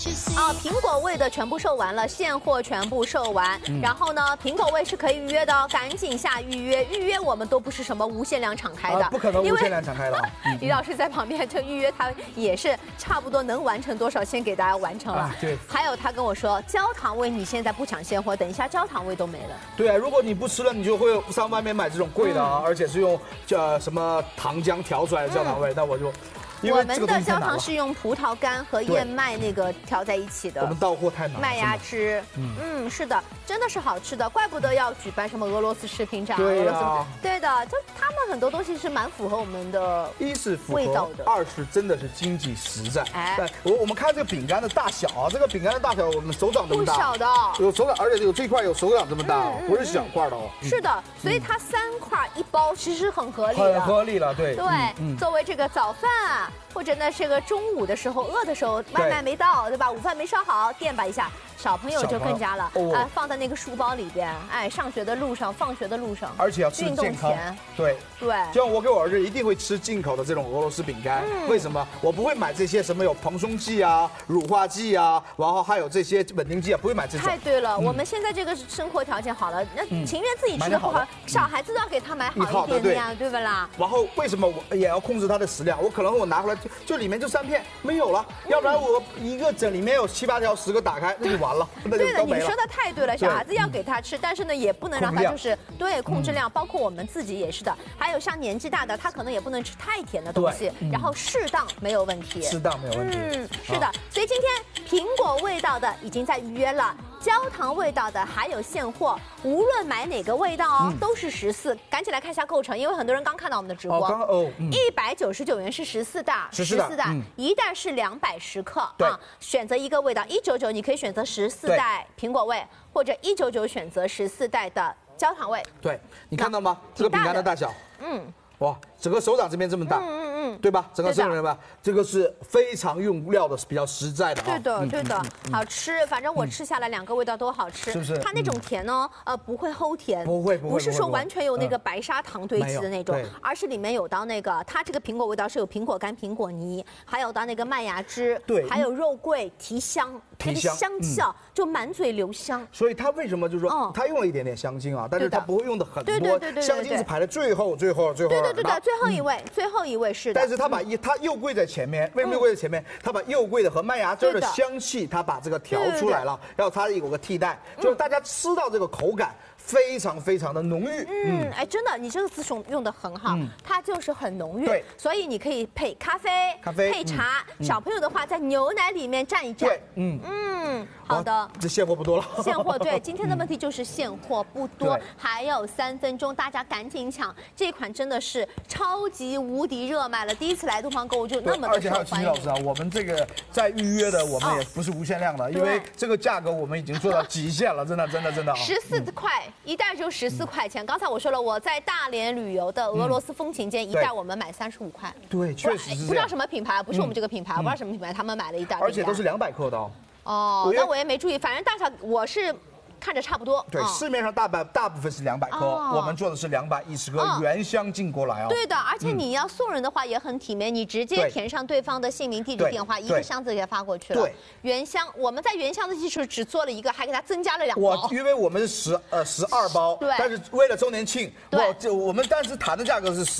啊，苹果味的全部售完了，现货全部售完。然后呢，苹果味是可以预约的哦，赶紧下预约。预约我们都不是什么无限量敞开的， 不可能无限量敞开的。 李老师在旁边就预约他也是差不多能完成多少，先给大家完成了。 对。 还有他跟我说，焦糖味你现在不抢现货，等一下焦糖味都没了。 对啊，如果你不吃了，你就会上外面买这种贵的啊，而且是用什么糖浆调出来的焦糖味，那我就。 我们的焦糖是用葡萄干和燕麦那个调在一起的。 我们到货太难了。 麦芽汁，是的，真的是好吃的，怪不得要举办什么俄罗斯食品展。 对呀， 对的，就他们很多东西是蛮符合我们的一是符合味道的，二是真的是经济实在。哎，我们看这个饼干的大小啊，这个饼干的大小，我们手掌这么大， 不小的， 有手掌，而且有这块有手掌这么大，不是小块的哦。 是的，所以它3块1包，其实很合理的。 很合理了，对。 对，作为这个早饭啊。或者呢，这个中午的时候饿的时候，外卖没到，对吧？午饭没烧好，垫吧一下。小朋友就更加了，放在那个书包里边，哎，上学的路上、放学的路上， 而且要吃健康。对，就像我给我儿子一定会吃进口的这种俄罗斯饼干。为什么？我不会买这些什么有蓬松剂啊、乳化剂啊，然后还有这些稳定剂啊，不会买这种。 太对了，我们现在这个生活条件好了，那情愿自己吃的不好，小孩子都要给他买好一点的呀，对不啦？ 然后为什么我也要控制它的食量？我可能我拿回来就里面就3片没有了，要不然我一个整里面有7、8条、10个打开那就完了。 对的，你说的太对了，小孩子要给他吃，但是呢，也不能让他就是控制量，包括我们自己也是的。还有像年纪大的，他可能也不能吃太甜的东西，然后适当没有问题。 适当没有问题。 是的。所以今天苹果味道的已经在预约了，焦糖味道的还有现货，无论买哪个味道哦，都是14。赶紧来看一下购成，因为很多人刚看到我们的直播。199元是14袋，14袋，一袋是210克啊。选择一个味道，199你可以选择14袋苹果味，或者199选择14袋的焦糖味。 对，你看到吗？这个饼干的大小，哇，整个手掌这边这么大。对吧？整个生人吧，这个是非常用料的，比较实在的。 对的，好吃。反正我吃下来2个味道都好吃， 是不是？ 它那种甜呢，不会齁甜， 不是说完全有那个白砂糖堆积的那种，而是里面有到那个它这个苹果味道是有苹果干、苹果泥，还有到那个麦芽汁，还有肉桂提香，那个香气啊，就满嘴留香。 所以它为什么就是说它用了一点点香精啊，但是它不会用的很多，香精是排在最后。对， 最后一位是的。 但是它柚桂在前面，为什么柚桂在前面？它把柚桂的和麦芽汁的香气，它把这个调出来了，然后它有个替代，就是大家吃到这个口感非常非常的浓郁。 哎，真的，你这个词用的很好，它就是很浓郁。对，所以你可以配咖啡，配茶。小朋友的话，在牛奶里面蘸一蘸。好的。 这现货不多了。 现货对，今天的问题就是现货不多，还有3分钟，大家赶紧抢。这款真的是超级无敌热卖了，第一次来东方购物就那么的受欢迎。 而且还有秦老师啊，我们这个在预约的，我们也不是无限量的，因为这个价格我们已经做到极限了，真的。 14块一袋就14块钱。刚才我说了，我在大连旅游的俄罗斯风情街一袋我们买35块。 对，确实是。 不知道什么品牌，不是我们这个品牌，我不知道什么品牌，他们买了一袋。 而且都是200克的哦。 那我也没注意，反正大小我是看着差不多。 对，市面上大部分是200克，我们做的是210克，原箱进过来哦。 对的，而且你要送人的话也很体面，你直接填上对方的姓名、地址、电话，一个箱子给他发过去了。对，原箱我们在原箱的基础只做了1个，还给他增加了2包。 因为我们是12包，对，但是为了周年庆，我们当时谈的价格是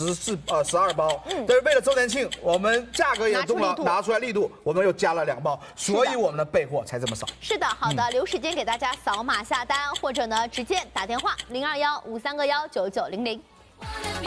12包，但是为了周年庆，我们价格也动了，拿出来力度，我们又加了2包，所以我们的备货才这么少。 是的，好的，留时间给大家扫码下单，或者呢直接打电话0215319900。